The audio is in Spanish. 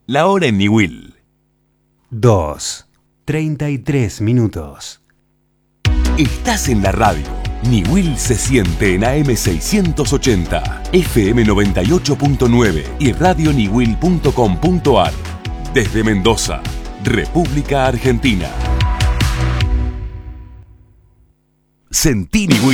La hora en Niwil. 2:33. Estás en la radio. Niwil se siente en AM 680, FM 98.9 y radioniwil.com.ar. Desde Mendoza, República Argentina. Sentí Niwil.